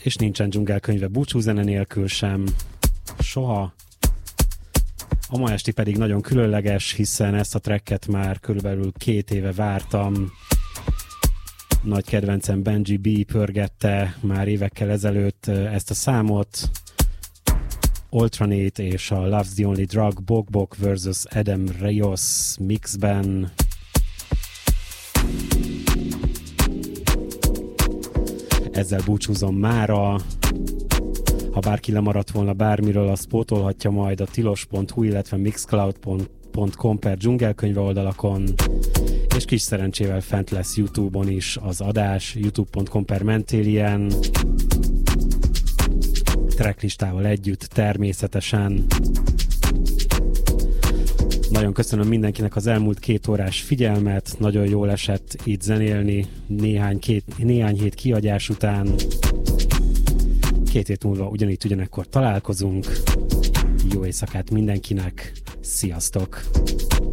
és nincsen dzsungelkönyve búcsúzene nélkül sem. Soha. A ma esti pedig nagyon különleges, hiszen ezt a tracket már körülbelül 2 éve vártam. Nagy kedvencem Benji B pörgette már évekkel ezelőtt ezt a számot. Ultranate és a Love's the Only Drug Bok Bok vs. Adam Rios mixben. Ezzel búcsúzom mára. Ha bárki lemaradt volna bármiről, azt pótolhatja majd a tilos.hu, illetve mixcloud.com/dzsungelkönyve oldalakon, és kis szerencsével fent lesz YouTube-on is az adás, youtube.com/Mentalien, tracklistával együtt természetesen. Nagyon köszönöm mindenkinek az elmúlt 2 órás figyelmet, nagyon jól esett itt zenélni néhány hét kiadás után. 2 hét múlva ugyanekkor találkozunk. Jó éjszakát mindenkinek, sziasztok!